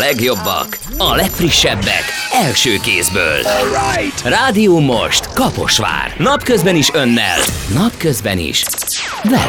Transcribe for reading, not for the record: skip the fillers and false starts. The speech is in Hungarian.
legjobbak, a legfrissebbek, első kézből. Rádió most Kaposvár. Napközben is önnel, napközben is veled.